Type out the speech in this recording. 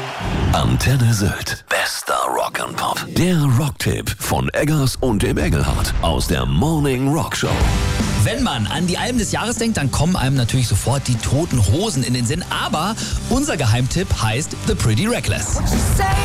Antenne Sylt. Bester Rock'n'Pop. Der Rocktipp von Eggers und dem Engelhardt aus der Morning Rock Show. Wenn man an die Alben des Jahres denkt, dann kommen einem natürlich sofort die Toten Hosen in den Sinn. Aber unser Geheimtipp heißt The Pretty Reckless.